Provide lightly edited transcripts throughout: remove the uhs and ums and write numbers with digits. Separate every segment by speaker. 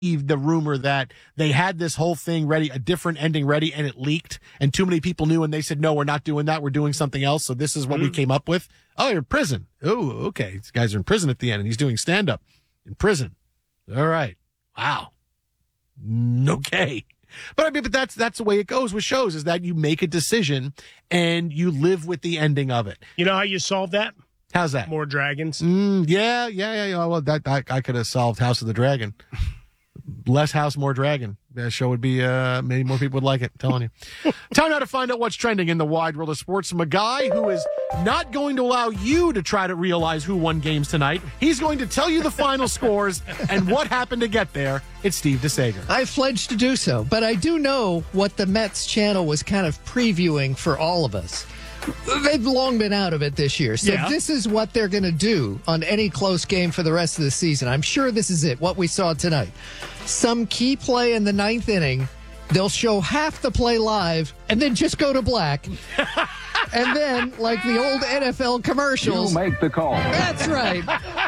Speaker 1: the rumor that they had this whole thing ready, a different ending ready, and it leaked, and too many people knew, and they said, no, we're not doing that. We're doing something else. So this is what we came up with. Oh, you're in prison. Oh, okay. These guys are in prison at the end, and he's doing stand-up in prison. All right. Wow. Okay. But I mean, but that's the way it goes with shows, is that you make a decision and you live with the ending of it.
Speaker 2: You know how you solve that?
Speaker 1: How's that?
Speaker 2: More dragons.
Speaker 1: Yeah. Well, that I could have solved House of the Dragon. Less house, more dragon. That show would be, maybe more people would like it. I'm telling you. Time now to find out what's trending in the wide world of sports from a guy who is not going to allow you to try to realize who won games tonight. He's going to tell you the final scores and what happened to get there. It's Steve DeSager.
Speaker 3: I pledged to do so, but I do know what the Mets channel was kind of previewing for all of us. They've long been out of it this year. So This is what they're going to do on any close game for the rest of the season. I'm sure this is it, what we saw tonight. Some key play in the ninth inning. They'll show half the play live and then just go to black. And then, like the old NFL commercials.
Speaker 4: You make the call.
Speaker 3: That's right.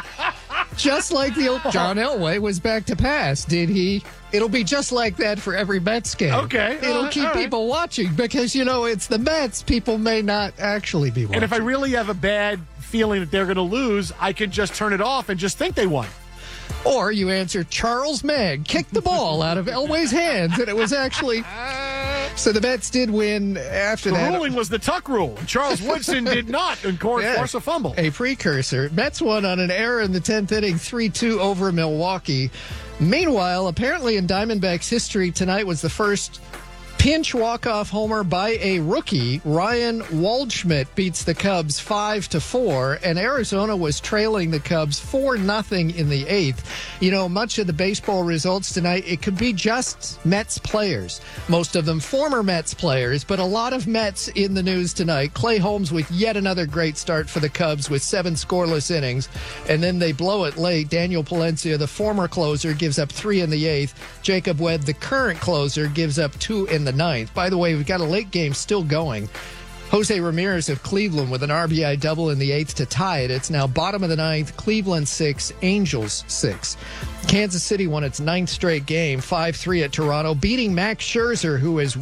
Speaker 3: Just like the old John Elway was back to pass, did he? It'll be just like that for every Mets game.
Speaker 1: Okay.
Speaker 3: It'll keep people watching because, it's the Mets. People may not actually be watching.
Speaker 1: And if I really have a bad feeling that they're going to lose, I can just turn it off and just think they won.
Speaker 3: Or you answer, Charles Magg kicked the ball out of Elway's hands, and it was actually... So the Mets did win after that.
Speaker 1: The ruling was the Tuck rule. Charles Woodson did not, and force a fumble.
Speaker 3: A precursor. Mets won on an error in the 10th inning, 3-2 over Milwaukee. Meanwhile, apparently in Diamondbacks history, tonight was the first pinch walk-off homer by a rookie. Ryan Waldschmidt beats the Cubs 5-4, and Arizona was trailing the Cubs 4-0 in the eighth. Much of the baseball results tonight, it could be just Mets players. Most of them former Mets players, but a lot of Mets in the news tonight. Clay Holmes with yet another great start for the Cubs with 7 scoreless innings, and then they blow it late. Daniel Palencia, the former closer, gives up 3 in the eighth. Jacob Webb, the current closer, gives up 2 in the ninth. By the way, we've got a late game still going. Jose Ramirez of Cleveland with an RBI double in the eighth to tie it. It's now bottom of the ninth. Cleveland 6, Angels 6. Kansas City won its 9th straight game, 5-3 at Toronto, beating Max Scherzer, who is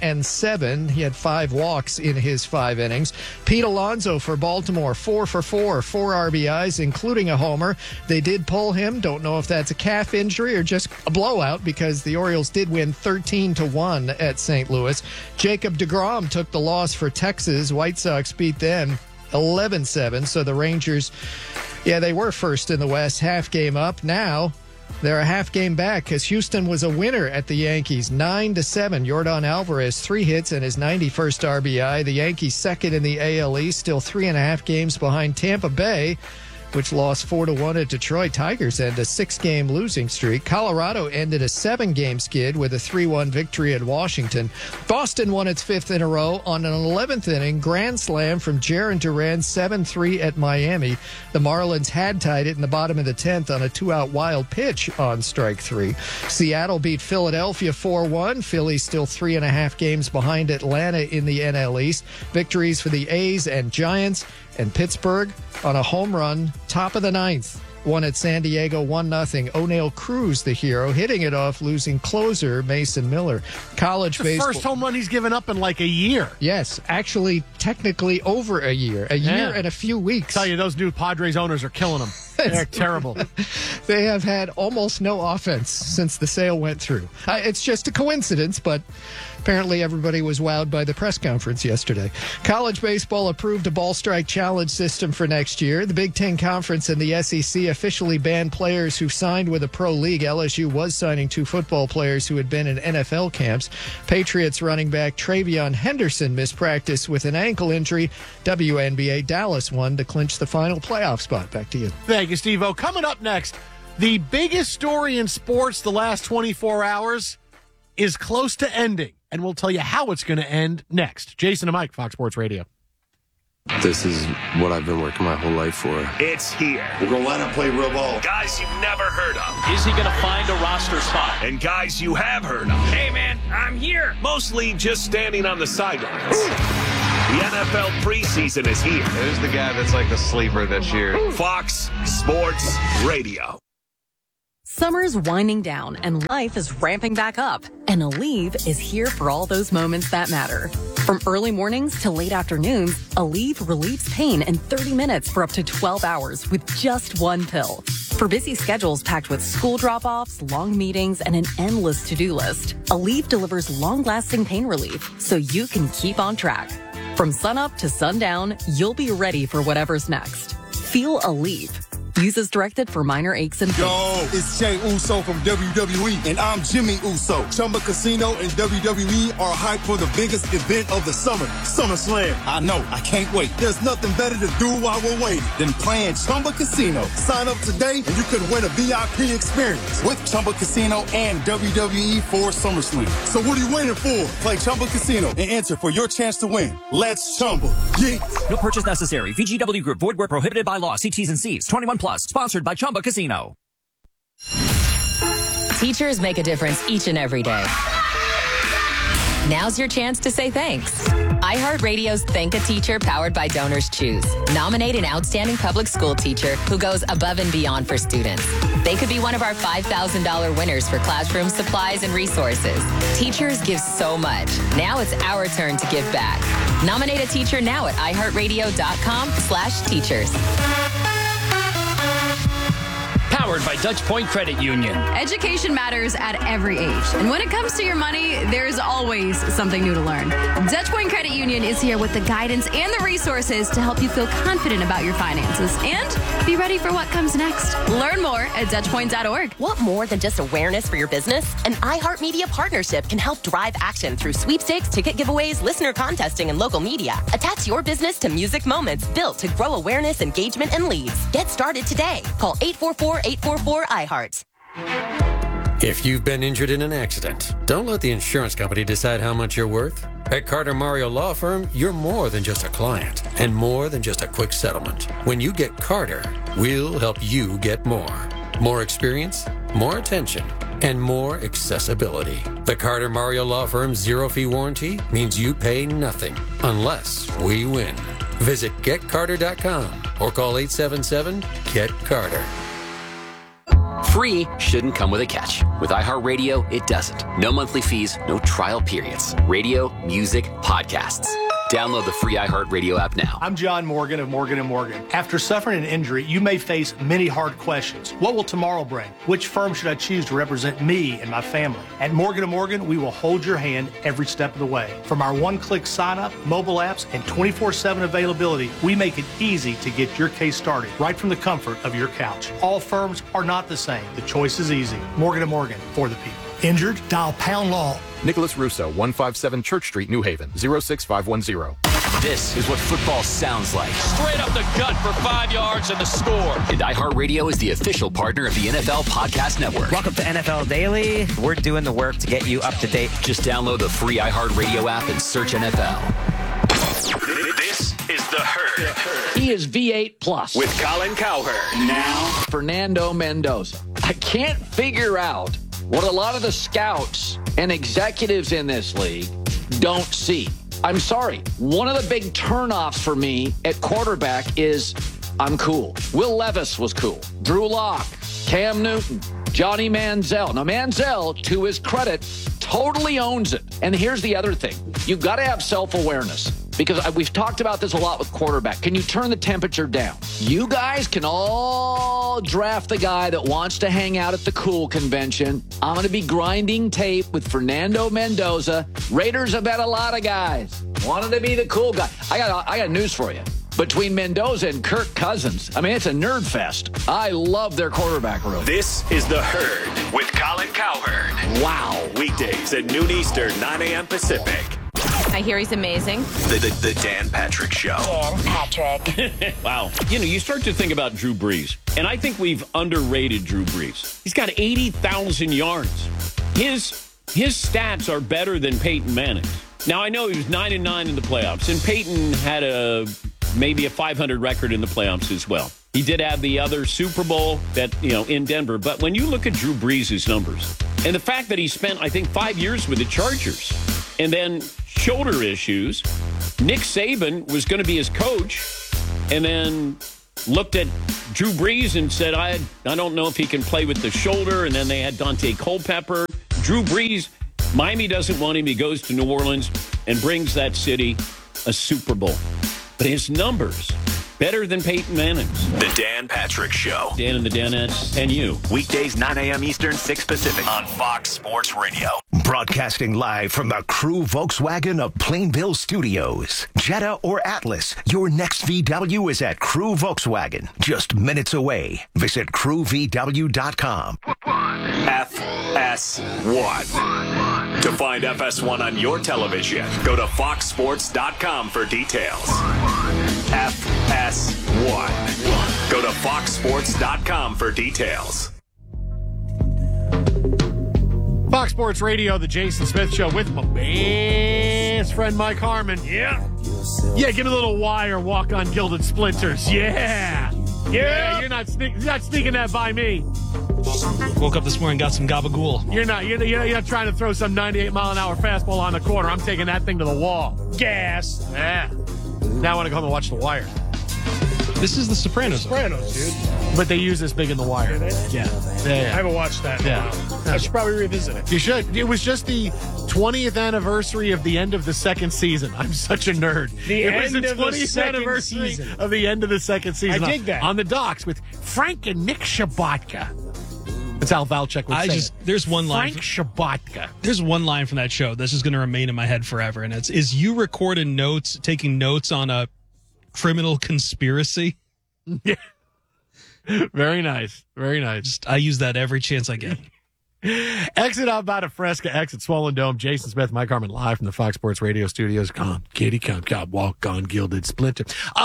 Speaker 3: 1-7. He had 5 walks in his 5 innings. Pete Alonso for Baltimore, 4 for 4 RBIs, including a homer. They did pull him. Don't know if that's a calf injury or just a blowout, because the Orioles did win 13-1 at St. Louis. Jacob deGrom took the loss for Texas. White Sox beat them 11-7. So the Rangers, they were first in the West, half game up. Now they're a half game back because Houston was a winner at the Yankees, 9-7. Yordan Alvarez, 3 hits and his 91st RBI. The Yankees second in the AL East, still 3.5 games behind Tampa Bay, which lost 4-1 at Detroit. Tigers end a 6-game losing streak. Colorado ended a 7-game skid with a 3-1 victory at Washington. Boston won its 5th in a row on an 11th inning grand slam from Jarren Duran, 7-3 at Miami. The Marlins had tied it in the bottom of the 10th on a 2-out wild pitch on strike 3. Seattle beat Philadelphia 4-1. Philly still 3.5 games behind Atlanta in the NL East. Victories for the A's and Giants. And Pittsburgh on a home run, top of the 9th. Won at San Diego 1-0. O'Neill Cruz, the hero, hitting it off, losing closer Mason Miller. College baseball.
Speaker 1: First home run he's given up in like a year.
Speaker 3: Yes, actually, technically over a year. A year and a few weeks.
Speaker 1: I tell you, those new Padres owners are killing them. They're terrible.
Speaker 3: They have had almost no offense since the sale went through. It's just a coincidence, but apparently everybody was wowed by the press conference yesterday. College baseball approved a ball strike challenge system for next year. The Big Ten Conference and the SEC officially banned players who signed with a pro league. LSU was signing 2 football players who had been in NFL camps. Patriots running back Travion Henderson missed practice with an ankle injury. WNBA Dallas won to clinch the final playoff spot. Back to you.
Speaker 1: Thank you, Steve-O. Coming up next, the biggest story in sports the last 24 hours is close to ending, and we'll tell you how it's going to end next. Jason and Mike, Fox Sports Radio.
Speaker 5: This is what I've been working my whole life for.
Speaker 6: It's here.
Speaker 7: We're going to line up, play real ball.
Speaker 6: Guys you've never heard of.
Speaker 8: Is he going to find a roster spot?
Speaker 6: And guys you have heard of.
Speaker 8: Hey, man, I'm here.
Speaker 6: Mostly just standing on the sidelines. The NFL preseason is here.
Speaker 9: Who's the guy that's like the sleeper this year?
Speaker 6: Fox Sports Radio.
Speaker 2: Summer's winding down and life is ramping back up. And Aleve is here for all those moments that matter. From early mornings to late afternoons, Aleve relieves pain in 30 minutes for up to 12 hours with just one pill. For busy schedules packed with school drop-offs, long meetings, and an endless to-do list, Aleve delivers long-lasting pain relief so you can keep on track. From sunup to sundown, you'll be ready for whatever's next. Feel Aleve. Use as directed for minor aches and pains.
Speaker 4: Yo, it's Jey Uso from WWE, and I'm Jimmy Uso. Chumba Casino and WWE are hyped for the biggest event of the summer, SummerSlam. I know, I can't wait. There's nothing better to do while we're waiting than playing Chumba Casino. Sign up today and you could win a VIP experience with Chumba Casino and WWE for SummerSlam. So what are you waiting for? Play Chumba Casino and enter for your chance to win. Let's Chumba. Yeah.
Speaker 7: No purchase necessary. VGW Group. Void where prohibited by law. See T's and C's. 21 plus. Sponsored by Chumba Casino.
Speaker 9: Teachers make a difference each and every day. Now's your chance to say thanks. iHeartRadio's Thank a Teacher, powered by Donors Choose. Nominate an outstanding public school teacher who goes above and beyond for students. They could be one of our $5,000 winners for classroom supplies and resources. Teachers give so much. Now it's our turn to give back. Nominate a teacher now at iHeartRadio.com/teachers.
Speaker 8: Powered by Dutch Point Credit Union.
Speaker 10: Education matters at every age. And when it comes to your money, there's always something new to learn. Dutch Point Credit Union is here with the guidance and the resources to help you feel confident about your finances and be ready for what comes next. Learn more at DutchPoint.org.
Speaker 11: Want more than just awareness for your business? An iHeartMedia partnership can help drive action through sweepstakes, ticket giveaways, listener contesting, and local media. Attach your business to music moments built to grow awareness, engagement, and leads. Get started today. Call 844-844-iHeart.
Speaker 12: If you've been injured in an accident, don't let the insurance company decide how much you're worth. At Carter Mario Law Firm, you're more than just a client and more than just a quick settlement. When you get Carter, we'll help you get more. More experience, more attention, and more accessibility. The Carter Mario Law Firm's zero-fee warranty means you pay nothing unless we win. Visit GetCarter.com or call 877-GET-CARTER.
Speaker 13: Free shouldn't come with a catch. With iHeartRadio, it doesn't. No monthly fees, no trial periods. Radio, music, podcasts. Download the free iHeartRadio app now.
Speaker 14: I'm John Morgan of Morgan & Morgan. After suffering an injury, you may face many hard questions. What will tomorrow bring? Which firm should I choose to represent me and my family? At Morgan & Morgan, we will hold your hand every step of the way. From our one-click sign-up, mobile apps, and 24/7 availability, we make it easy to get your case started right from the comfort of your couch. All firms are not the same. The choice is easy. Morgan & Morgan, for the people. Injured? Dial pound law.
Speaker 15: Nicholas Russo, 157 Church Street, New Haven, 06510.
Speaker 13: This is what football sounds like.
Speaker 8: Straight up the gut for 5 yards and the score.
Speaker 13: And iHeartRadio is the official partner of the NFL Podcast Network.
Speaker 16: Welcome to NFL Daily. We're doing the work to get you up to date.
Speaker 13: Just download the free iHeartRadio app and search NFL.
Speaker 6: This is The Herd.
Speaker 17: He is V8 Plus.
Speaker 6: With Colin Cowherd.
Speaker 17: Now, Fernando Mendoza. I can't figure out what a lot of the scouts and executives in this league don't see. I'm sorry. One of the big turnoffs for me at quarterback is I'm cool. Will Levis was cool. Drew Lock, Cam Newton, Johnny Manziel. Now, Manziel, to his credit, totally owns it. And here's the other thing. You've got to have self-awareness. Because we've talked about this a lot with quarterback. Can you turn the temperature down? You guys can all draft the guy that wants to hang out at the cool convention. I'm going to be grinding tape with Fernando Mendoza. Raiders have had a lot of guys wanted to be the cool guy. I got news for you. Between Mendoza and Kirk Cousins, I mean, it's a nerd fest. I love their quarterback room.
Speaker 6: This is The Herd with Colin Cowherd.
Speaker 17: Wow.
Speaker 6: Weekdays at noon Eastern, 9 a.m. Pacific.
Speaker 10: I hear he's amazing.
Speaker 6: The Dan Patrick Show.
Speaker 11: Dan Patrick.
Speaker 18: Wow. You start to think about Drew Brees, and I think we've underrated Drew Brees. He's got 80,000 yards. His stats are better than Peyton Manning's. Now, I know he was 9-9 in the playoffs, and Peyton had maybe a 500 record in the playoffs as well. He did have the other Super Bowl in Denver. But when you look at Drew Brees' numbers, and the fact that he spent, I think, 5 years with the Chargers, and then shoulder issues, Nick Saban was going to be his coach, and then looked at Drew Brees and said, I don't know if he can play with the shoulder. And then they had Dante Culpepper. Drew Brees, Miami doesn't want him. He goes to New Orleans and brings that city a Super Bowl. But his numbers, better than Peyton Manning's.
Speaker 6: The Dan Patrick Show.
Speaker 18: Dan and the Danettes and you.
Speaker 6: Weekdays 9 a.m. Eastern, 6 Pacific on Fox Sports Radio. Broadcasting live from the Crew Volkswagen of Plainville Studios. Jetta or Atlas, your next VW is at Crew Volkswagen. Just minutes away. Visit crewvw.com. FS1. To find FS1 on your television, go to foxsports.com for details. FS1. Go to foxsports.com for details.
Speaker 1: Fox Sports Radio, the Jason Smith Show with my best friend Mike Harmon. Yeah. Yeah, give me a little wire, walk on Gilded Splinters. Yeah. Yeah, you're not sneaking that by me.
Speaker 19: Woke up this morning, got some gabagool.
Speaker 1: You're not trying to throw some 98-mile-an-hour fastball on the corner. I'm taking that thing to the wall. Gas. Yeah. Now I want to go home and watch The Wire.
Speaker 19: This is The Sopranos.
Speaker 20: Sopranos, dude.
Speaker 1: But they use this big in The Wire. Yeah.
Speaker 20: I haven't watched that in a while. I should probably revisit it.
Speaker 1: You should. It was just the 20th anniversary of the end of the second season. I'm such a nerd.
Speaker 20: It was the 20th anniversary
Speaker 1: of the end of the second season.
Speaker 20: I dig that.
Speaker 1: On the docks with Frank and Nick Shabatka. That's how Valchek would say it.
Speaker 19: There's one line.
Speaker 1: Frank Shabatka.
Speaker 19: There's one line from that show that's just going to remain in my head forever, and is you recording notes, taking notes on a criminal conspiracy.
Speaker 1: Yeah. Very nice. Very nice.
Speaker 19: I use that every chance I get.
Speaker 1: Exit out by the Fresca, exit Swollen Dome. Jason Smith, Mike Harmon, live from the Fox Sports Radio studios. Come, kitty, come, walk on Gilded Splinter.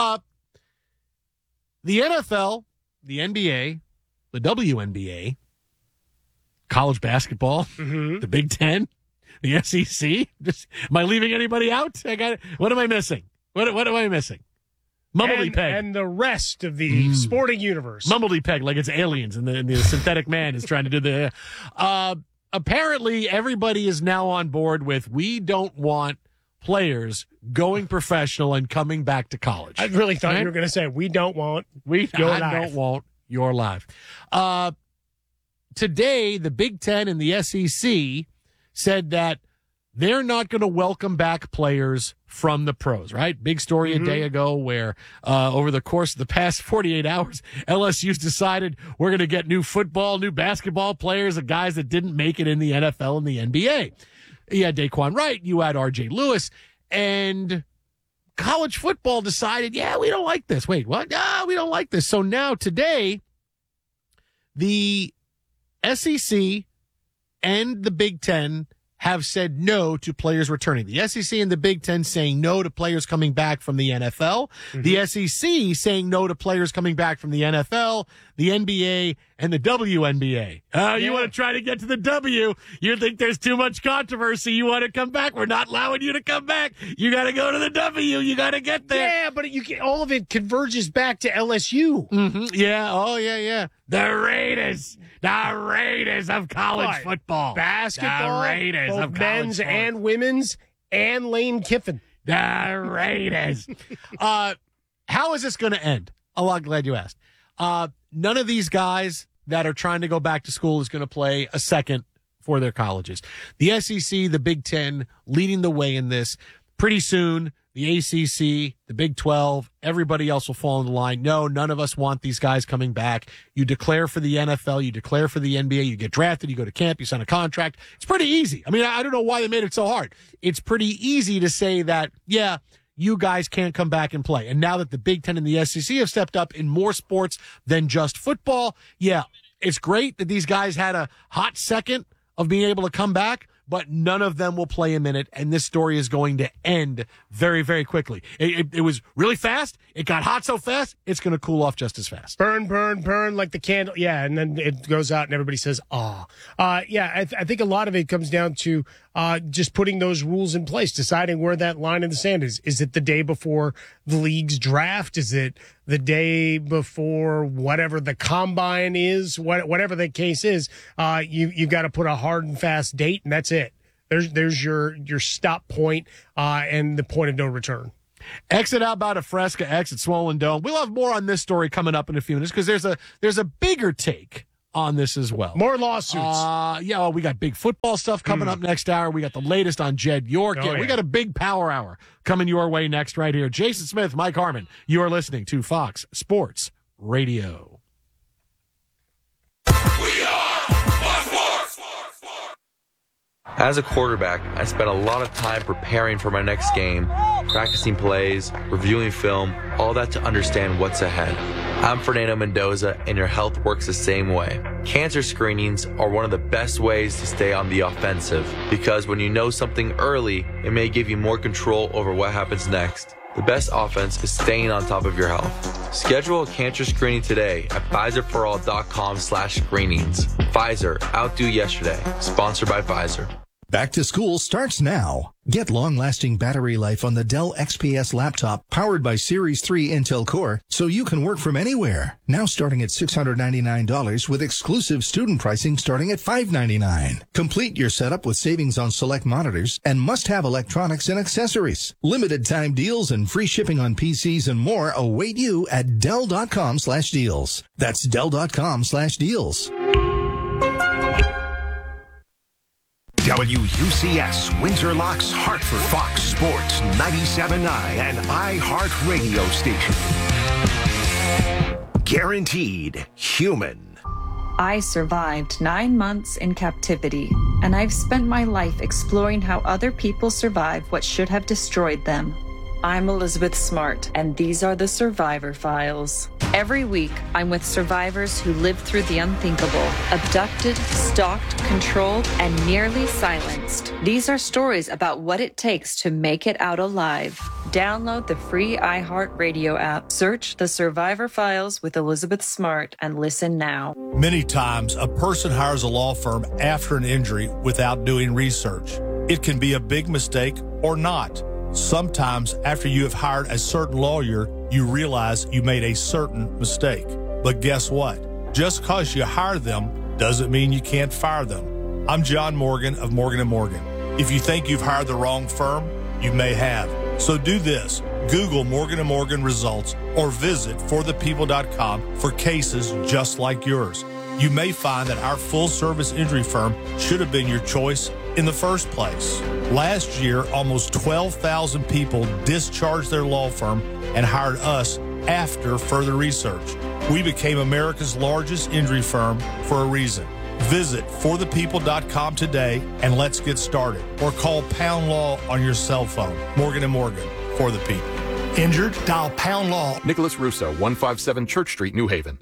Speaker 1: The NFL, the NBA, the WNBA, college basketball, the Big Ten, the SEC. Am I leaving anybody out? What am I missing? What am I missing? Mumbledy Peg.
Speaker 20: And the rest of the sporting universe.
Speaker 1: Mumbledy Peg, like it's aliens and the synthetic man is trying to do the... apparently, everybody is now on board with we don't want players going professional and coming back to college.
Speaker 20: I really thought you were going to say, we don't want
Speaker 1: your life. Today, the Big Ten and the SEC said that they're not going to welcome back players from the pros, right? Big story a day ago where over the course of the past 48 hours, LSU's decided we're going to get new football, new basketball players, and guys that didn't make it in the NFL and the NBA. You had Daquan Wright, you had R.J. Lewis, and college football decided, we don't like this. Wait, what? No, we don't like this. So now today, the SEC and the Big Ten have said no to players returning. The SEC and the Big Ten saying no to players coming back from the NFL. The SEC saying no to players coming back from the NFL, the NBA, and the WNBA. You want to try to get to the W. You think there's too much controversy. You want to come back. We're not allowing you to come back. You got to go to the W. You got to get there.
Speaker 20: Yeah, but all of it converges back to LSU.
Speaker 1: Yeah. Oh, yeah. The Raiders of college football.
Speaker 20: Basketball,
Speaker 1: the Raiders
Speaker 20: both
Speaker 1: of
Speaker 20: men's
Speaker 1: college
Speaker 20: and women's, and Lane Kiffin.
Speaker 1: The Raiders. How is this going to end? Oh, I'm glad you asked. None of these guys that are trying to go back to school is going to play a second for their colleges. The SEC, the Big Ten, leading the way in this. Pretty soon, the ACC, the Big 12, everybody else will fall in the line. No, none of us want these guys coming back. You declare for the NFL, you declare for the NBA, you get drafted, you go to camp, you sign a contract. It's pretty easy. I mean, I don't know why they made it so hard. It's pretty easy to say that, you guys can't come back and play. And now that the Big Ten and the SEC have stepped up in more sports than just football, it's great that these guys had a hot second of being able to come back, but none of them will play a minute, and this story is going to end very, very quickly. It was really fast. It got hot so fast, it's going to cool off just as fast.
Speaker 20: Burn like the candle. Yeah, and then it goes out and everybody says, I think a lot of it comes down to just putting those rules in place, deciding where that line in the sand is. Is it the day before the league's draft? Is it the day before whatever the combine is? Whatever the case is, you've got to put a hard and fast date, and that's it. There's your stop point and the point of no return.
Speaker 1: Exit outbound at Fresca, exit Swollen Dome. We'll have more on this story coming up in a few minutes because there's a bigger take on this as well.
Speaker 20: More lawsuits.
Speaker 1: We got big football stuff coming up next hour. We got the latest on Jed York. We got a big power hour coming your way next right here. Jason Smith, Mike Harmon. You are listening to Fox Sports Radio.
Speaker 21: As a quarterback, I spent a lot of time preparing for my next game, practicing plays, reviewing film, all that to understand what's ahead. I'm Fernando Mendoza, and your health works the same way. Cancer screenings are one of the best ways to stay on the offensive, because when you know something early, it may give you more control over what happens next. The best offense is staying on top of your health. Schedule a cancer screening today at PfizerForAll.com/screenings. Pfizer, outdo yesterday. Sponsored by Pfizer.
Speaker 22: Back to school starts now. Get long-lasting battery life on the Dell XPS laptop powered by Series 3 Intel Core so you can work from anywhere. Now starting at $699 with exclusive student pricing starting at $599. Complete your setup with savings on select monitors and must-have electronics and accessories. Limited time deals and free shipping on PCs and more await you at Dell.com/deals. That's Dell.com/deals.
Speaker 6: WUCS, Windsor Locks, Hartford, Fox Sports 97.9 and iHeartRadio station. Guaranteed human.
Speaker 23: I survived 9 months in captivity, and I've spent my life exploring how other people survive what should have destroyed them. I'm Elizabeth Smart, and these are the Survivor Files. Every week, I'm with survivors who lived through the unthinkable, abducted, stalked, controlled, and nearly silenced. These are stories about what it takes to make it out alive. Download the free iHeartRadio app, search The Survivor Files with Elizabeth Smart, and listen now.
Speaker 14: Many times, a person hires a law firm after an injury without doing research. It can be a big mistake or not. Sometimes after you have hired a certain lawyer, you realize you made a certain mistake. But guess what? Just because you hire them doesn't mean you can't fire them. I'm John Morgan of Morgan & Morgan. If you think you've hired the wrong firm, you may have. So do this. Google Morgan & Morgan results or visit forthepeople.com for cases just like yours. You may find that our full-service injury firm should have been your choice in the first place. Last year, almost 12,000 people discharged their law firm and hired us after further research. We became America's largest injury firm for a reason. Visit forthepeople.com today and let's get started. Or call Pound Law on your cell phone. Morgan & Morgan, for the people. Injured? Dial Pound Law.
Speaker 15: Nicholas Russo, 157 Church Street, New Haven,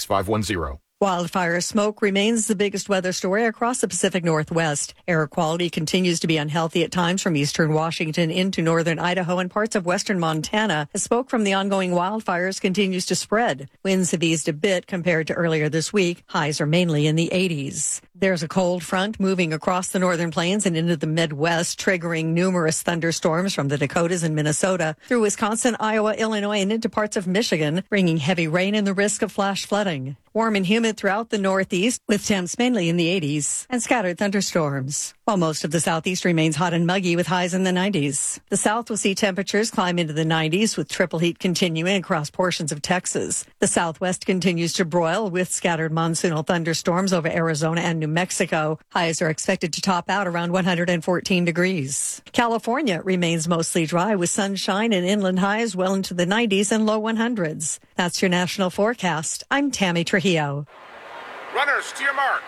Speaker 15: 06510.
Speaker 24: Wildfire smoke remains the biggest weather story across the Pacific Northwest. Air quality continues to be unhealthy at times from eastern Washington into northern Idaho and parts of western Montana as smoke from the ongoing wildfires continues to spread. Winds have eased a bit compared to earlier this week. Highs are mainly in the 80s. There's a cold front moving across the northern plains and into the Midwest, triggering numerous thunderstorms from the Dakotas and Minnesota through Wisconsin, Iowa, Illinois, and into parts of Michigan, bringing heavy rain and the risk of flash flooding. Warm and humid throughout the Northeast, with temps mainly in the 80s, and scattered thunderstorms. While most of the Southeast remains hot and muggy with highs in the 90s. The South will see temperatures climb into the 90s with triple heat continuing across portions of Texas. The Southwest continues to broil with scattered monsoonal thunderstorms over Arizona and New Mexico. Highs are expected to top out around 114 degrees. California remains mostly dry with sunshine and inland highs well into the 90s and low 100s. That's your national forecast. I'm Tammy Trujillo.
Speaker 25: Runners to your mark.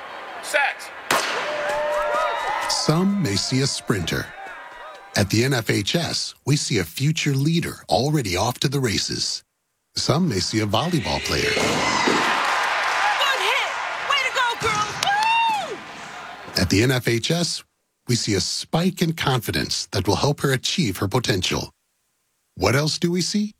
Speaker 25: Set.
Speaker 26: Some may see a sprinter. At the NFHS, we see a future leader already off to the races. Some may see a volleyball player.
Speaker 27: Good hit! Way to go, girls! Woo!
Speaker 26: At the NFHS, we see a spike in confidence that will help her achieve her potential. What else do we see?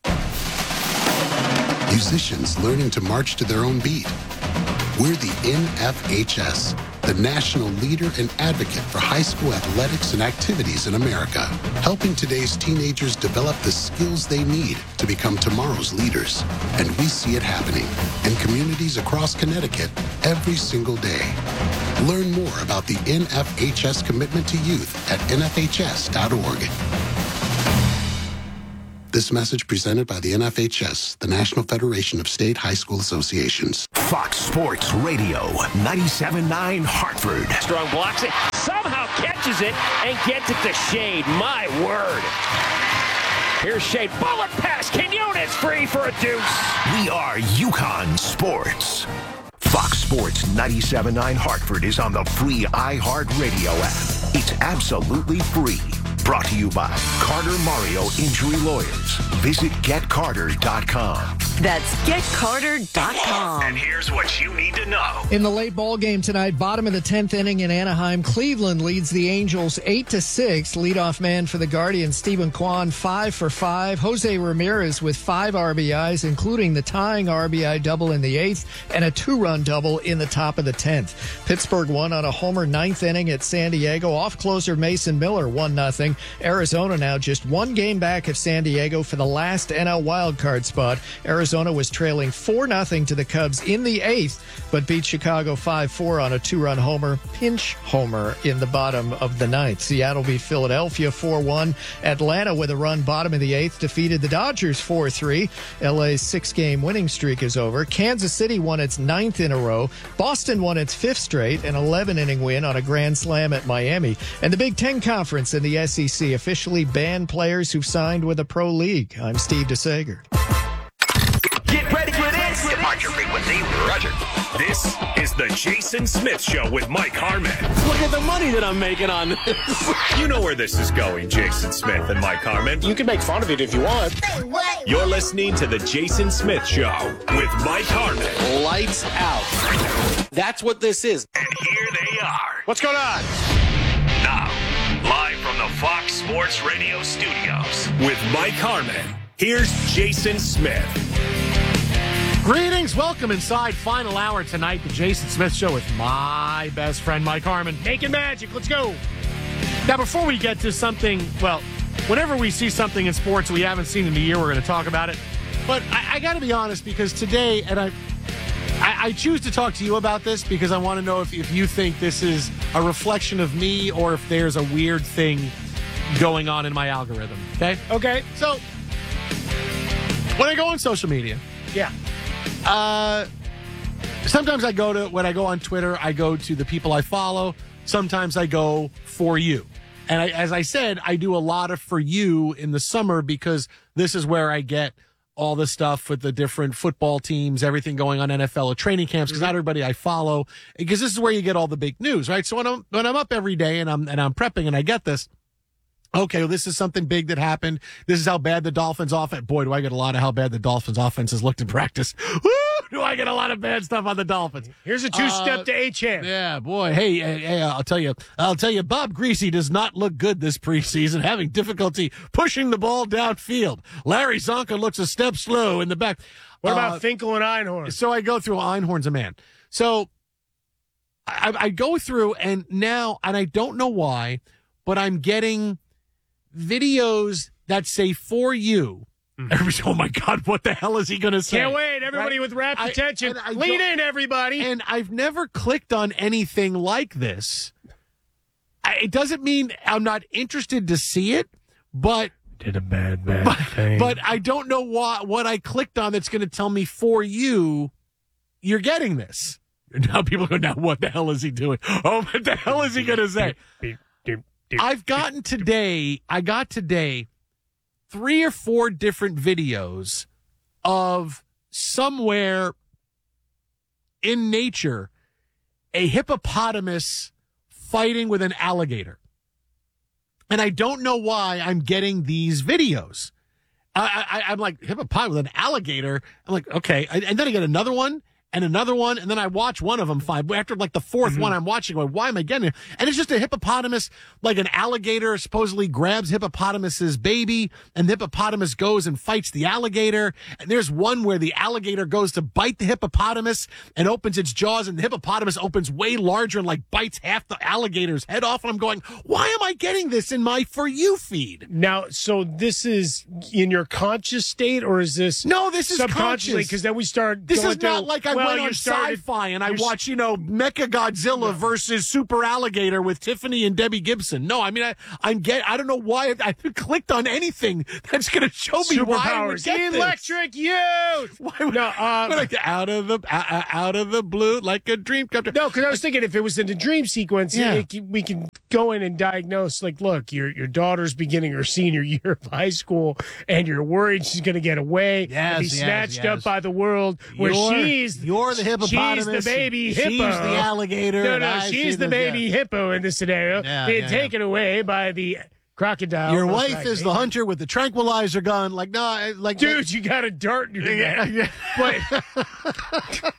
Speaker 26: Musicians learning to march to their own beat. We're the NFHS, the national leader and advocate for high school athletics and activities in America, helping today's teenagers develop the skills they need to become tomorrow's leaders. And we see it happening in communities across Connecticut every single day. Learn more about the NFHS commitment to youth at nfhs.org. This message presented by the NFHS, the National Federation of State High School Associations.
Speaker 6: Fox Sports Radio, 97.9 Hartford.
Speaker 18: Strong blocks it, somehow catches it, and gets it to Shade. My word. Here's Shade. Bullet pass. Quinones free for a deuce.
Speaker 6: We are UConn Sports. Fox Sports 97.9 Hartford is on the free iHeartRadio app. It's absolutely free. Brought to you by Carter Mario Injury Lawyers. Visit GetCarter.com.
Speaker 2: That's GetCarter.com.
Speaker 6: And here's what you need to know.
Speaker 3: In the late ball game tonight, bottom of the 10th inning in Anaheim, Cleveland leads the Angels 8-6. Leadoff man for the Guardians, Stephen Kwan, 5 for 5. Jose Ramirez with 5 RBIs, including the tying RBI double in the 8th and a 2-run double in the top of the 10th. Pittsburgh won on a homer 9th inning at San Diego. Off closer Mason Miller, 1-0. Arizona now just 1 game back of San Diego for the last NL wildcard spot. Arizona was trailing 4-0 to the Cubs in the 8th, but beat Chicago 5-4 on a 2-run homer, pinch homer in the bottom of the 9th. Seattle beat Philadelphia 4-1. Atlanta, with a run bottom of the 8th, defeated the Dodgers 4-3. LA's 6-game winning streak is over. Kansas City won its 9th in a row. Boston won its 5th straight, an 11-inning win on a grand slam at Miami. And the Big Ten Conference in the SEC officially banned players who've signed with a pro league. I'm Steve DeSager.
Speaker 6: Get ready for this. Depart your frequency. Roger. This is the Jason Smith Show with Mike Harmon.
Speaker 4: Look at the money that I'm making on this.
Speaker 6: You know where this is going, Jason Smith and Mike Harmon.
Speaker 4: You can make fun of it if you want.
Speaker 6: You're listening to the Jason Smith Show with Mike Harmon.
Speaker 4: Lights out. That's what this is.
Speaker 6: And here they are.
Speaker 4: What's going on?
Speaker 6: Now, live from the Fox Sports Radio studios with Mike Harmon, here's Jason Smith.
Speaker 1: Greetings. Welcome inside final hour tonight, the Jason Smith Show with my best friend, Mike Harmon.
Speaker 20: Making magic. Let's go.
Speaker 1: Now, before we get to something, well, whenever we see something in sports we haven't seen in a year, we're going to talk about it. But I got to be honest, because today, and I choose to talk to you about this because I want to know if you think this is a reflection of me or if there's a weird thing going on in my algorithm. Okay?
Speaker 20: Okay.
Speaker 1: So, when I go on social media,
Speaker 20: yeah.
Speaker 1: Sometimes when I go on Twitter, I go to the people I follow. Sometimes I go for you. And as I said, I do a lot of for you in the summer because this is where I get all the stuff with the different football teams, everything going on NFL or training camps, because not everybody I follow, because this is where you get all the big news, right? So when I'm up every day and I'm prepping and I get this, okay, well, this is something big that happened. This is how bad the Dolphins offense. Boy, do I get a lot of how bad the Dolphins offense has looked in practice. Woo! Do I get a lot of bad stuff on the Dolphins?
Speaker 20: Here's a 2-step to Achane.
Speaker 1: Yeah, boy. Hey, I'll tell you, Bob Greasy does not look good this preseason, having difficulty pushing the ball downfield. Larry Zonka looks a step slow in the back.
Speaker 20: What about Finkel and Einhorn?
Speaker 1: So I go through Einhorn's a man. So I go through and I don't know why, but I'm getting videos that say for you. Everybody's, oh my God, what the hell is he going to say?
Speaker 20: Can't wait. Everybody with rapt attention. Lean in, everybody.
Speaker 1: And I've never clicked on anything like this. It doesn't mean I'm not interested to see it, but
Speaker 20: did a bad thing.
Speaker 1: But I don't know what I clicked on that's going to tell me for you, you're getting this. Now people go, now what the hell is he doing? Oh, what the hell is he going to say? I got today 3 or 4 different videos of somewhere in nature a hippopotamus fighting with an alligator. And I don't know why I'm getting these videos. I'm like, hippopotamus with an alligator? I'm like, okay. And then I get another one. And another one, and then I watch one of them 5. After like the 4th one I'm watching, going, why am I getting it? And it's just a hippopotamus, like an alligator supposedly grabs hippopotamus's baby, and the hippopotamus goes and fights the alligator. And there's one where the alligator goes to bite the hippopotamus and opens its jaws, and the hippopotamus opens way larger and like bites half the alligator's head off. And I'm going, why am I getting this in my For You feed?
Speaker 20: Now, so this is in your conscious state, or is this
Speaker 1: no? This is
Speaker 20: subconsciously? Because then we start.
Speaker 1: This is not like I went on Sci-Fi and I watched, Mecha Godzilla versus Super Alligator with Tiffany and Debbie Gibson. No, I mean, I don't know why I clicked on anything that's going to show me why I would get
Speaker 20: Electric Youth.
Speaker 1: Why would, like out of the blue, like a dream come true.
Speaker 20: No, because I was thinking if it was in the dream sequence, we can go in and diagnose, like, look, your daughter's beginning her senior year of high school, and you're worried she's going to get away and be snatched up by the world, where
Speaker 1: you're the hippopotamus.
Speaker 20: She's the baby hippo.
Speaker 1: She's the alligator.
Speaker 20: No, she's the baby hippo in this scenario, being taken away by the crocodile.
Speaker 1: Your wife is the hunter with the tranquilizer gun. Like, no, like,
Speaker 20: dude, you got a dart in your neck. But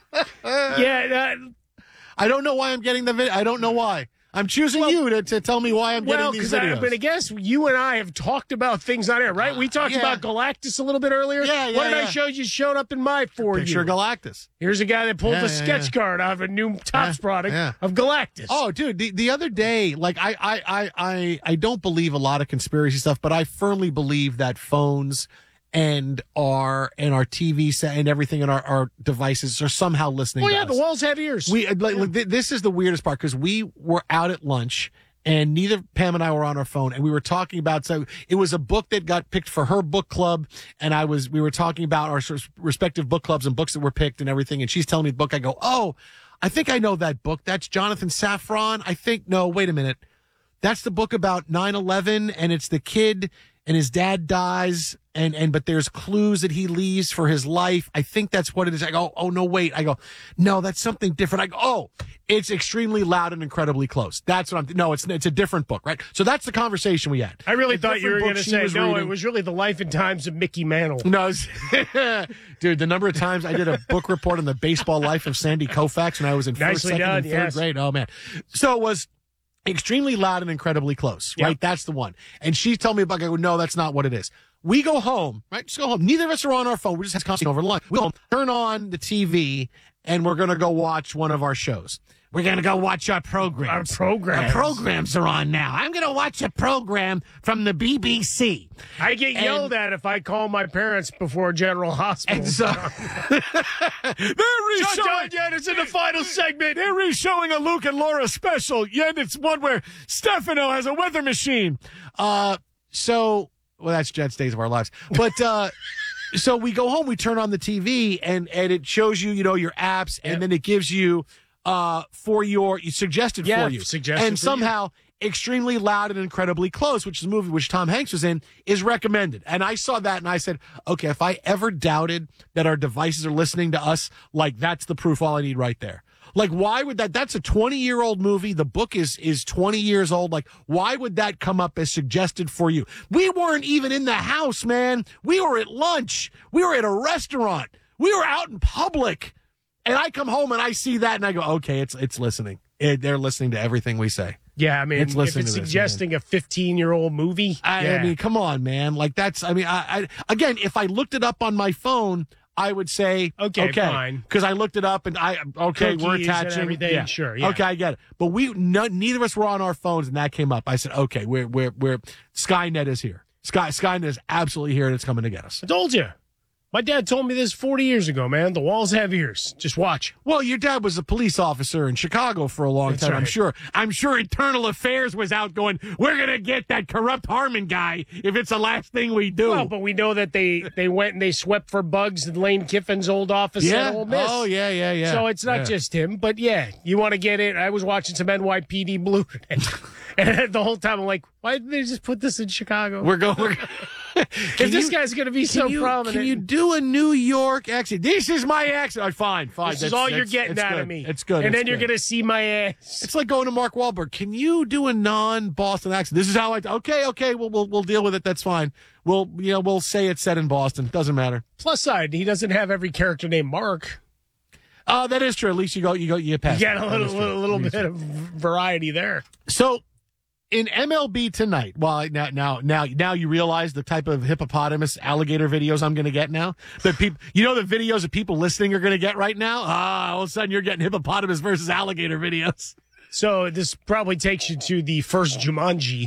Speaker 1: I don't know why I'm getting the video. I don't know why. I'm choosing you to tell me why I'm getting these videos.
Speaker 20: But I guess you and I have talked about things on air, right? We talked about Galactus a little bit earlier. What did I show you? Showed up in my For You.
Speaker 1: Picture Galactus.
Speaker 20: Here's a guy that pulled a sketch card out of a new Topps product of Galactus.
Speaker 1: Oh, dude, the other day, like, I don't believe a lot of conspiracy stuff, but I firmly believe that phones and our TV set and everything in our devices are somehow listening.
Speaker 20: Well,
Speaker 1: to us.
Speaker 20: The walls have ears.
Speaker 1: This is the weirdest part, because we were out at lunch and neither Pam and I were on our phone, and we were talking about, so it was a book that got picked for her book club, and we were talking about our respective book clubs and books that were picked and everything, and she's telling me the book. I go, oh, I think I know that book. That's Jonathan Safran. No, wait a minute. That's the book about 9/11, and it's the kid and his dad dies, but there's clues that he leaves for his life. I think that's what it is. I go, oh, no, wait. I go, no, that's something different. I go, oh, it's Extremely Loud and Incredibly Close. That's what no, it's a different book, right? So that's the conversation we had.
Speaker 20: I really thought you were going to say, no, it was really The Life and Times of Mickey Mantle.
Speaker 1: No, dude, the number of times I did a book report on the baseball life of Sandy Koufax when I was in first, second, and third grade. Oh, man. So it was Extremely Loud and Incredibly Close, right? That's the one. And she told me about it. I go, no, that's not what it is. We go home, right? Just go home. Neither of us are on our phone. We just have conversation over lunch. We go home, turn on the TV, and we're going to go watch one of our shows. We're going to go watch our programs. Our programs are on now. I'm going to watch a program from the BBC.
Speaker 20: I get yelled at if I call my parents before General Hospital.
Speaker 1: And so,
Speaker 20: it's in the final segment.
Speaker 1: They're re-showing a Luke and Laura special. Yet it's one where Stefano has a weather machine. Well, that's Jet's Days of Our Lives. But so we go home, we turn on the TV, and it shows you, your apps, and then it gives you suggested for you. And somehow Extremely Loud and Incredibly Close, which is a movie which Tom Hanks was in, is recommended. And I saw that and I said, okay, if I ever doubted that our devices are listening to us, like, that's the proof all I need right there. Like, why would that's a 20-year-old movie. The book is 20 years old. Like, why would that come up as suggested for you? We weren't even in the house, man. We were at lunch. We were at a restaurant. We were out in public. And I come home and I see that and I go, okay, it's listening. They're listening to everything we say.
Speaker 20: Yeah, I mean, if it's suggesting a 15-year-old movie.
Speaker 1: I mean, come on, man. Like, I again, if I looked it up on my phone, I would say, okay,
Speaker 20: fine.
Speaker 1: Because I looked it up and
Speaker 20: Cookies
Speaker 1: we're attaching.
Speaker 20: And everything.
Speaker 1: Yeah.
Speaker 20: Sure, yeah.
Speaker 1: Okay, I get it. But neither of us were on our phones and that came up. I said, okay, we're Skynet is here. Skynet is absolutely here and it's coming to get us.
Speaker 20: I told you. My dad told me this 40 years ago, man. The walls have ears. Just watch.
Speaker 1: Well, your dad was a police officer in Chicago for a long time, right. I'm sure Internal Affairs was out going, we're going to get that corrupt Harmon guy if it's the last thing we do.
Speaker 20: Well, but we know that they went and they swept for bugs in Lane Kiffin's old office at Ole Miss.
Speaker 1: Oh, yeah.
Speaker 20: So it's not just him. But, you want to get it. I was watching some NYPD Blue today. And the whole time I'm like, why didn't they just put this in Chicago?
Speaker 1: We're going.
Speaker 20: If this guy's going to be so prominent.
Speaker 1: Can you do a New York accent? This is my accent. Fine.
Speaker 20: This is all you're getting out of me.
Speaker 1: It's good.
Speaker 20: And then you're going to see my ass.
Speaker 1: It's like going to Mark Wahlberg. Can you do a non-Boston accent? This is how okay. We'll deal with it. That's fine. We'll say it's set in Boston. Doesn't matter.
Speaker 20: Plus side, he doesn't have every character named Mark.
Speaker 1: That is true. At least you pass.
Speaker 20: You get a little bit of variety there.
Speaker 1: So, in MLB tonight, well, now you realize the type of hippopotamus alligator videos I'm going to get now. That people, the videos that people listening are going to get right now. All of a sudden you're getting hippopotamus versus alligator videos.
Speaker 20: So this probably takes you to the first Jumanji.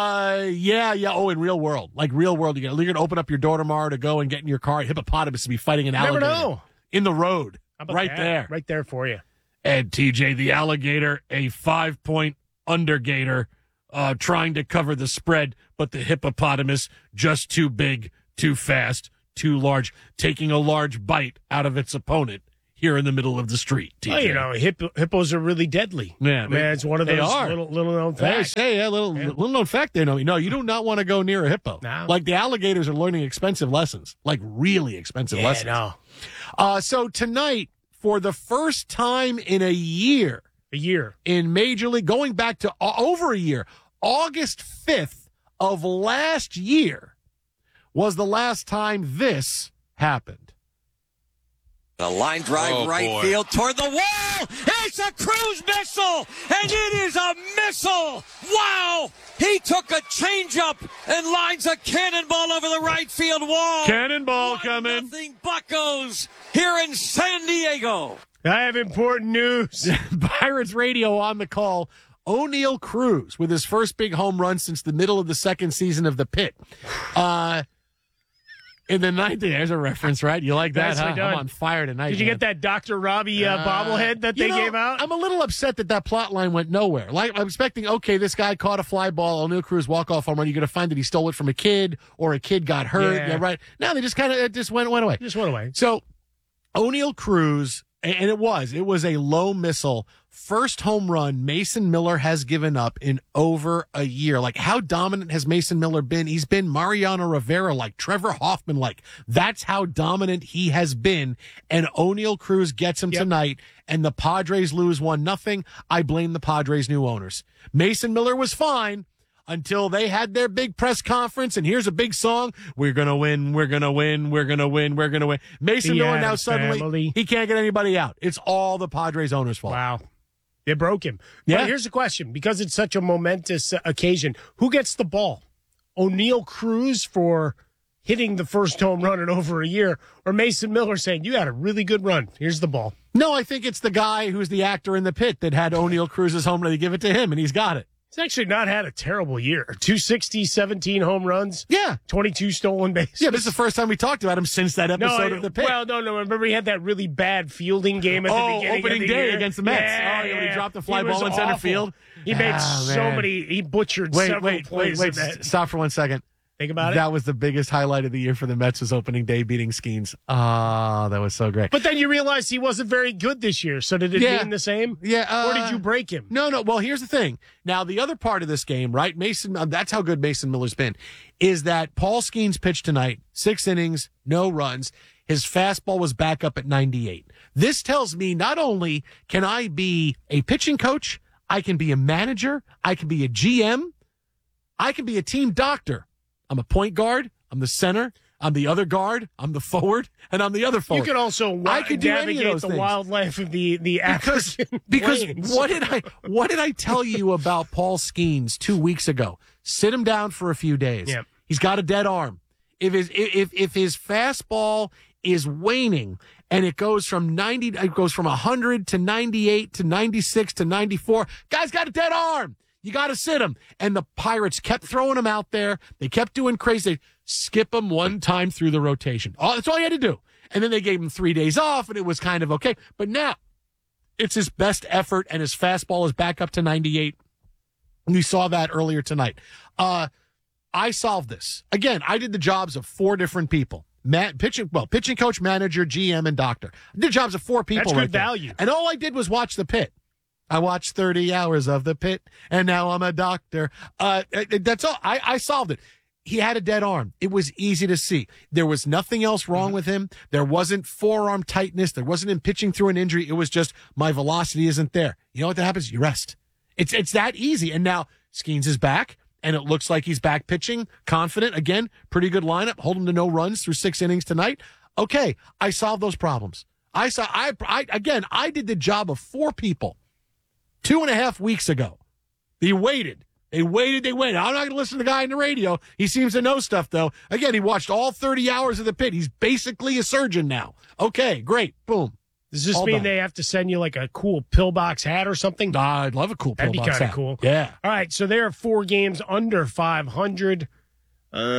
Speaker 1: Yeah. Oh, in real world, you're going to open up your door tomorrow to go and get in your car. Hippopotamus to be fighting an alligator.
Speaker 20: Never know.
Speaker 1: In the road.
Speaker 20: How about
Speaker 1: right
Speaker 20: that?
Speaker 1: there.
Speaker 20: Right there for you.
Speaker 1: And TJ, the alligator, a 5-point undergator, trying to cover the spread, but the hippopotamus just too big, too fast, too large, taking a large bite out of its opponent here in the middle of the street, TJ.
Speaker 20: Well, you know, hippos are really deadly.
Speaker 1: Yeah,
Speaker 20: I mean, it's one of those little known facts.
Speaker 1: Little known fact there. No, you do not want to go near a hippo.
Speaker 20: No.
Speaker 1: Like the alligators are learning expensive lessons, like really expensive lessons.
Speaker 20: No.
Speaker 1: So tonight, for the first time in a year in Major League, going back to over a year, August 5th of last year was the last time this happened.
Speaker 5: A line drive field toward the wall. It's a cruise missile, and it is a missile. Wow! He took a changeup and lines a cannonball over the right field wall.
Speaker 1: Cannonball coming.
Speaker 5: Nothing Buccos here in San Diego.
Speaker 20: I have important news.
Speaker 1: Pirates radio on the call. O'Neill Cruz with his first big home run since the middle of the second season of the Pit. In the ninth, there's a reference, right? You like that, huh?
Speaker 20: Done.
Speaker 1: I'm on fire tonight.
Speaker 20: Did you get that Dr. Robbie bobblehead that they gave out?
Speaker 1: I'm a little upset that plot line went nowhere. Like, I'm expecting, okay, this guy caught a fly ball, O'Neill Cruz walk-off home run. You're going to find that he stole it from a kid or a kid got hurt. Yeah, right. Now they just kind of went away.
Speaker 20: Just went away.
Speaker 1: So O'Neill Cruz, and it was a low missile. First home run Mason Miller has given up in over a year. Like, how dominant has Mason Miller been? He's been Mariano Rivera, like Trevor Hoffman, like that's how dominant he has been. And O'Neill Cruz gets him tonight, and the Padres lose 1-0. I blame the Padres' new owners. Mason Miller was fine until they had their big press conference, and here's a big song. We're going to win, we're going to win, we're going to win, we're going to win. Mason Miller now suddenly, he can't get anybody out. It's all the Padres owners' fault.
Speaker 20: Wow. They broke him.
Speaker 1: Yeah.
Speaker 20: But here's the question. Because it's such a momentous occasion, who gets the ball? O'Neill Cruz for hitting the first home run in over a year, or Mason Miller saying, you had a really good run. Here's the ball.
Speaker 1: No, I think it's the guy who's the actor in the Pit that had O'Neill Cruz's home run. They give it to him, and he's got it.
Speaker 20: He's actually not had a terrible year. 260, 17 home runs.
Speaker 1: Yeah.
Speaker 20: 22 stolen bases.
Speaker 1: Yeah, this is the first time we talked about him since that episode of the Pit.
Speaker 20: Well, no. Remember he had that really bad fielding game at the beginning
Speaker 1: opening
Speaker 20: of the
Speaker 1: day
Speaker 20: year?
Speaker 1: against the Mets.
Speaker 20: Yeah,
Speaker 1: when he dropped the fly
Speaker 20: He
Speaker 1: ball
Speaker 20: was
Speaker 1: in center
Speaker 20: awful.
Speaker 1: field.
Speaker 20: He made so many. He butchered several plays.
Speaker 1: Wait. Stop for 1 second.
Speaker 20: Think about it.
Speaker 1: That was the biggest highlight of the year for the Mets was opening day beating Skeens. Ah, that was so great.
Speaker 20: But then you realized he wasn't very good this year. So did it mean the same?
Speaker 1: Yeah.
Speaker 20: Or did you break him?
Speaker 1: No. Well, here's the thing. Now, the other part of this game, right? Mason, that's how good Mason Miller's been, is that Paul Skeens pitched tonight, 6 innings, no runs. His fastball was back up at 98. This tells me not only can I be a pitching coach, I can be a manager, I can be a GM, I can be a team doctor. I'm a point guard. I'm the center. I'm the other guard. I'm the forward, and I'm the other forward.
Speaker 20: You could also
Speaker 1: I could do any of
Speaker 20: navigate
Speaker 1: those
Speaker 20: the
Speaker 1: things.
Speaker 20: wildlife of the African
Speaker 1: because
Speaker 20: plains.
Speaker 1: what did I tell you about Paul Skeens 2 weeks ago? Sit him down for a few days.
Speaker 20: Yep.
Speaker 1: He's got a dead arm. If his fastball is waning and it goes from 100 to 98 to 96 to 94, guy's got a dead arm. You got to sit him. And the Pirates kept throwing him out there. They kept doing crazy. They skip him one time through the rotation. That's all he had to do. And then they gave him 3 days off, and it was kind of okay. But now it's his best effort, and his fastball is back up to 98. We saw that earlier tonight. I solved this. Again, I did the jobs of 4 different people. Pitching coach, manager, GM, and doctor. I did jobs of 4 people.
Speaker 20: That's good
Speaker 1: right there.
Speaker 20: value.
Speaker 1: And all I did was watch the Pit. I watched 30 hours of the Pit, and now I'm a doctor. That's all. I solved it. He had a dead arm. It was easy to see. There was nothing else wrong with him. There wasn't forearm tightness. There wasn't him pitching through an injury. It was just my velocity isn't there. You know what that happens? You rest. It's that easy. And now Skeens is back, and it looks like he's back pitching, confident. Again, pretty good lineup. Hold him to no runs through 6 innings tonight. Okay, I solved those problems. I did the job of 4 people. 2.5 weeks ago. They waited. I'm not going to listen to the guy on the radio. He seems to know stuff, though. Again, he watched all 30 hours of the Pit. He's basically a surgeon now. Okay, great. Boom.
Speaker 20: Does this
Speaker 1: all
Speaker 20: mean
Speaker 1: done.
Speaker 20: they have to send you like a cool pillbox hat or something?
Speaker 1: I'd love a cool
Speaker 20: That'd be
Speaker 1: pillbox
Speaker 20: kind of
Speaker 1: hat.
Speaker 20: cool.
Speaker 1: Yeah.
Speaker 20: All right, so there are 4 games under 500.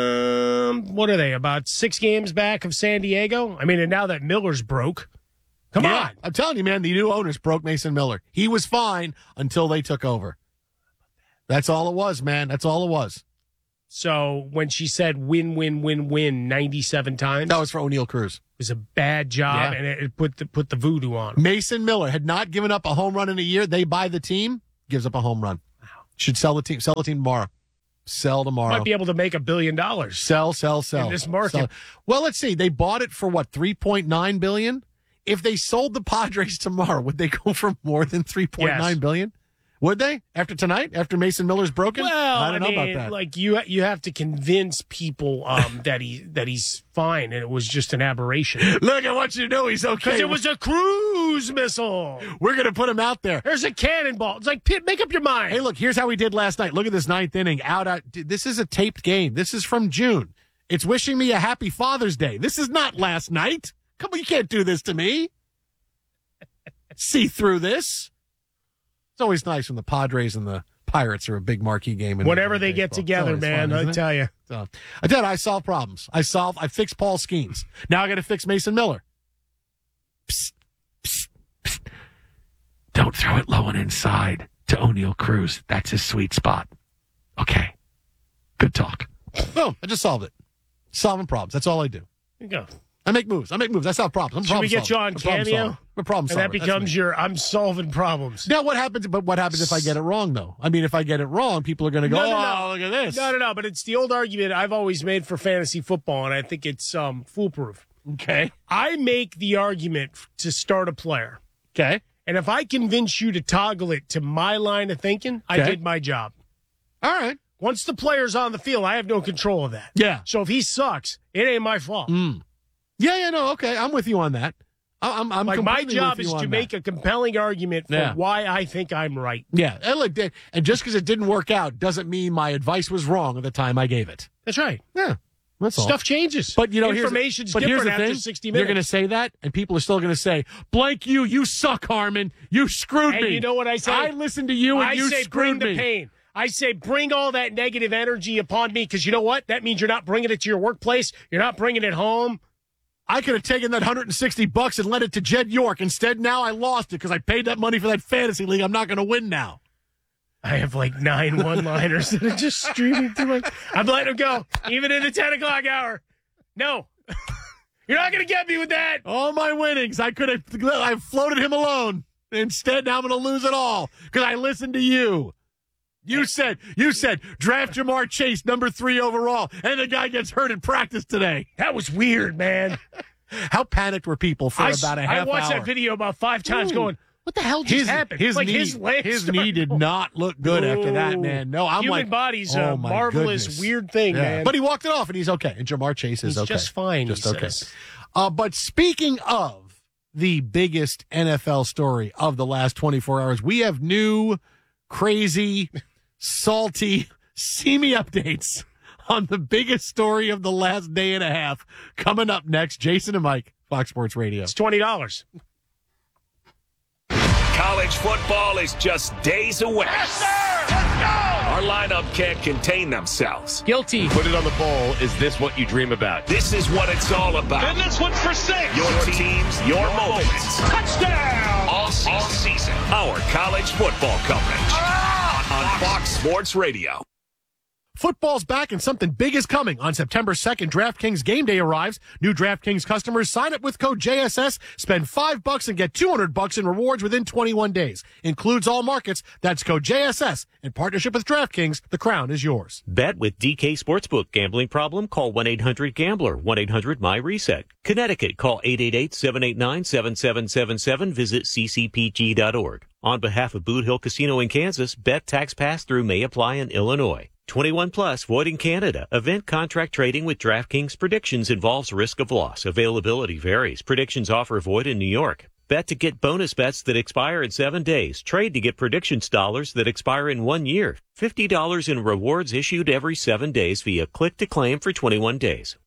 Speaker 20: What are they, about 6 games back of San Diego? I mean, and now that Miller's broke, Come on.
Speaker 1: I'm telling you, man, the new owners broke Mason Miller. He was fine until they took over. That's all it was, man. That's all it was.
Speaker 20: So when she said win, win, win, win 97 times.
Speaker 1: That was for O'Neal Cruz.
Speaker 20: It was a bad job, and it put the voodoo on him.
Speaker 1: Mason Miller had not given up a home run in a year. They buy the team, gives up a home run. Wow. Should sell the team. Sell the team tomorrow. Sell tomorrow.
Speaker 20: Might be able to make $1 billion.
Speaker 1: Sell.
Speaker 20: In this market.
Speaker 1: Sell. Well, let's see. They bought it for what, $3.9 billion? If they sold the Padres tomorrow, would they go for more than $3.9 billion? Would they? After tonight? After Mason Miller's broken?
Speaker 20: Well,
Speaker 1: I don't know about that.
Speaker 20: Like you have to convince people that he's fine and it was just an aberration.
Speaker 1: Look at what you do. He's okay.
Speaker 20: Because it was a cruise missile.
Speaker 1: We're going to put him out there.
Speaker 20: There's a cannonball. It's like, make up your mind.
Speaker 1: Hey, look, here's how we did last night. Look at this ninth inning. Out. This is a taped game. This is from June. It's wishing me a happy Father's Day. This is not last night. Come on, you can't do this to me. See through this. It's always nice when the Padres and the Pirates are a big marquee game.
Speaker 20: Whenever they get together, man, I tell you.
Speaker 1: So, I solve problems. I fix Paul Skeens. Now I got to fix Mason Miller. Psst, psst, psst. Don't throw it low and inside to O'Neal Cruz. That's his sweet spot. Okay. Good talk. Boom. I just solved it. Solving problems. That's all I do.
Speaker 20: There you go.
Speaker 1: I make moves. I solve problems.
Speaker 20: Should we get you on Cameo?
Speaker 1: I'm a problem solver.
Speaker 20: And that becomes I'm solving problems.
Speaker 1: Now, what happens if I get it wrong, though? I mean, if I get it wrong, people are going to go,
Speaker 20: no.
Speaker 1: Look at this.
Speaker 20: No. But it's the old argument I've always made for fantasy football, and I think it's foolproof.
Speaker 1: Okay.
Speaker 20: I make the argument to start a player.
Speaker 1: Okay.
Speaker 20: And if I convince you to toggle it to my line of thinking, I did my job.
Speaker 1: All right.
Speaker 20: Once the player's on the field, I have no control of that.
Speaker 1: Yeah.
Speaker 20: So if he sucks, it ain't my fault.
Speaker 1: Yeah, no, okay. I'm with you on that. I'm
Speaker 20: like, my job is to make a compelling argument for why I think I'm right.
Speaker 1: Yeah. And just because it didn't work out doesn't mean my advice was wrong at the time I gave it.
Speaker 20: That's right.
Speaker 1: Yeah. That's all.
Speaker 20: Stuff changes.
Speaker 1: But,
Speaker 20: information's different after 60 minutes.
Speaker 1: You're going to say that, and people are still going to say, blank you suck, Harmon. You screwed me.
Speaker 20: And you know what I say?
Speaker 1: I listened to you, and you screwed me.
Speaker 20: Bring the pain. I say bring all that negative energy upon me, because you know what? That means you're not bringing it to your workplace. You're not bringing it home.
Speaker 1: I could have taken that $160 and lent it to Jed York. Instead, now I lost it because I paid that money for that fantasy league. I'm not going to win now.
Speaker 20: I have like 9 one-liners that are just streaming through my... I'm letting them go, even in the 10 o'clock hour. No. You're not going to get me with that.
Speaker 1: All my winnings, I floated him alone. Instead, now I'm going to lose it all because I listened to you. You said draft Jamar Chase, number 3 overall, and the guy gets hurt in practice today.
Speaker 20: That was weird, man.
Speaker 1: How panicked were people for about a half hour?
Speaker 20: I watched that video about 5 times going, what the hell just happened?
Speaker 1: His knee did not look good after that, man. No, I'm
Speaker 20: Human body's a marvelous, weird thing, man.
Speaker 1: But he walked it off, and he's okay. And Jamar Chase is okay.
Speaker 20: He's just fine,
Speaker 1: just
Speaker 20: he
Speaker 1: okay.
Speaker 20: says.
Speaker 1: But speaking of the biggest NFL story of the last 24 hours, we have new, crazy, salty, seamy updates on the biggest story of the last day and a half. Coming up next, Jason and Mike, Fox Sports Radio.
Speaker 20: It's $20.
Speaker 7: College football is just days away.
Speaker 27: Yes, sir! Let's go!
Speaker 7: Our lineup can't contain themselves.
Speaker 20: Guilty.
Speaker 7: Put it on the bowl. Is this what you dream about? This is what it's all about.
Speaker 27: And this one's for 6.
Speaker 7: Your teams, your moments.
Speaker 27: Touchdown!
Speaker 7: All season. Our college football coverage. On Fox Sports Radio.
Speaker 1: Football's back and something big is coming. On September 2nd, DraftKings Game Day arrives. New DraftKings customers sign up with code JSS, spend $5 and get $200 in rewards within 21 days. Includes all markets. That's code JSS. In partnership with DraftKings, the crown is yours.
Speaker 8: Bet with DK Sportsbook. Gambling problem? Call 1-800-GAMBLER. 1-800-MY-RESET. Connecticut. Call 888-789-7777. Visit ccpg.org. On behalf of Boot Hill Casino in Kansas, bet tax pass-through may apply in Illinois. 21 plus, void in Canada. Event contract trading with DraftKings Predictions involves risk of loss. Availability varies. Predictions offer void in New York. Bet to get bonus bets that expire in 7 days. Trade to get predictions dollars that expire in 1 year. $50 in rewards issued every 7 days via click to claim for 21 days.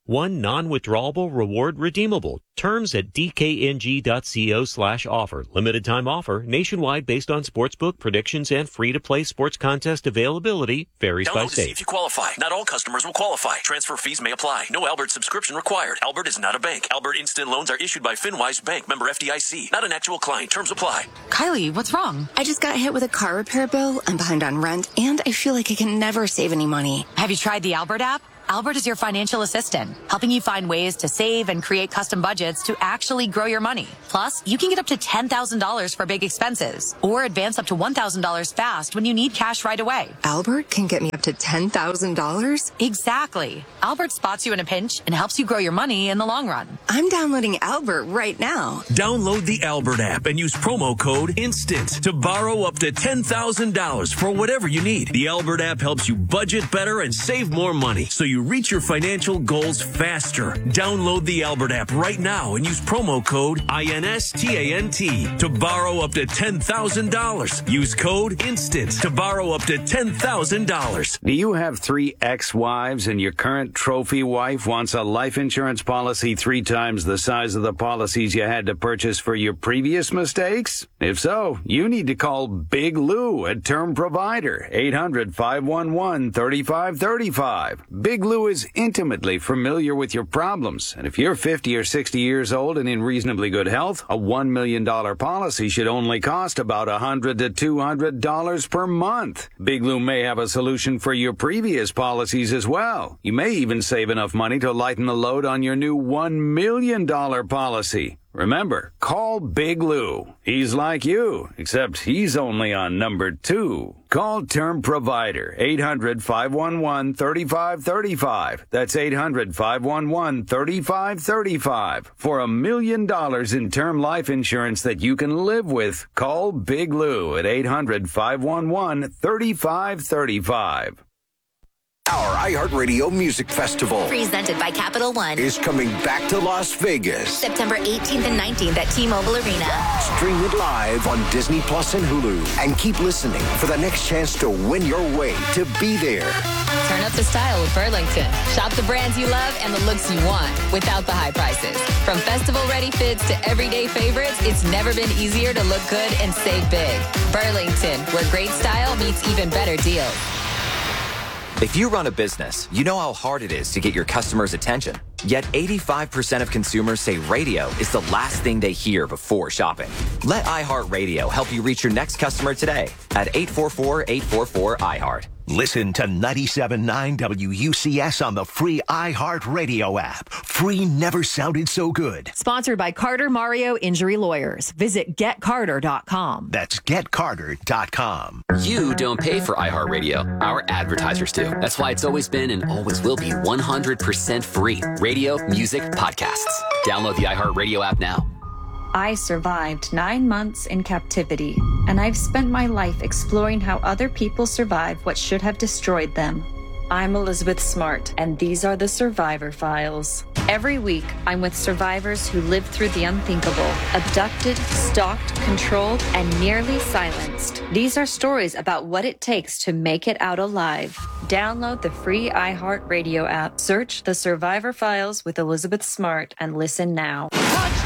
Speaker 8: One non-withdrawable reward redeemable. Terms at dkng.co/offer. Limited time offer. Nationwide based on sportsbook predictions and free-to-play sports contest availability. Varies by
Speaker 9: Download to see
Speaker 8: state.
Speaker 9: if you qualify. Not all customers will qualify. Transfer fees may apply. No Albert subscription required. Albert is not a bank. Albert Instant Loans are issued by FinWise Bank, member FDIC. Not an actual client. Terms apply.
Speaker 10: Kylie, what's wrong? I just got hit with a car repair bill. I'm behind on rent, and I feel like I can never save any money.
Speaker 11: Have you tried the Albert app? Albert is your financial assistant, helping you find ways to save and create custom budgets to actually grow your money. Plus, you can get up to $10,000 for big expenses or advance up to $1,000 fast when you need cash right away.
Speaker 10: Albert can get me up to $10,000?
Speaker 11: Exactly. Albert spots you in a pinch and helps you grow your money in the long run.
Speaker 10: I'm downloading Albert right now.
Speaker 12: Download the Albert app and use promo code INSTANT to borrow up to $10,000 for whatever you need. The Albert app helps you budget better and save more money, so you reach your financial goals faster. Download the Albert app right now and use promo code INSTANT to borrow up to $10,000. Use code INSTANT to borrow up to $10,000.
Speaker 13: Do you have 3 ex-wives and your current trophy wife wants a life insurance policy 3 times the size of the policies you had to purchase for your previous mistakes? If so, you need to call Big Lou at Term Provider, 800-511-3535. Big Lou is intimately familiar with your problems, and if you're 50 or 60 years old and in reasonably good health, a $1 million policy should only cost about $100 to $200 per month. Big Lou may have a solution for your previous policies as well. You may even save enough money to lighten the load on your new $1 million policy. Remember, call Big Lou. He's like you, except he's only on number 2. Call Term Provider, 800-511-3535. That's 800-511-3535. For $1 million in term life insurance that you can live with, call Big Lou at 800-511-3535.
Speaker 6: Our iHeartRadio Music Festival,
Speaker 10: Presented by Capital One,
Speaker 6: is coming back to Las Vegas.
Speaker 10: September 18th and 19th at T-Mobile Arena.
Speaker 6: Stream it live on Disney Plus and Hulu. And keep listening for the next chance to win your way to be there.
Speaker 16: Turn up the style with Burlington. Shop the brands you love and the looks you want without the high prices. From festival-ready fits to everyday favorites, it's never been easier to look good and save big. Burlington, where great style meets even better deals.
Speaker 17: If you run a business, you know how hard it is to get your customers' attention. Yet 85% of consumers say radio is the last thing they hear before shopping. Let iHeartRadio help you reach your next customer today at 844-844-iHeart.
Speaker 6: Listen to 97.9 WUCS on the free iHeartRadio app. Free never sounded so good.
Speaker 24: Sponsored by Carter Mario Injury Lawyers. Visit getcarter.com.
Speaker 6: That's getcarter.com.
Speaker 28: You don't pay for iHeartRadio. Our advertisers do. That's why it's always been and always will be 100% free. Radio, music, podcasts. Download the iHeartRadio app now.
Speaker 23: I survived 9 months in captivity, and I've spent my life exploring how other people survive what should have destroyed them. I'm Elizabeth Smart, and these are the Survivor Files. Every week, I'm with survivors who lived through the unthinkable, abducted, stalked, controlled, and nearly silenced. These are stories about what it takes to make it out alive. Download the free iHeartRadio app, search the Survivor Files with Elizabeth Smart, and listen now.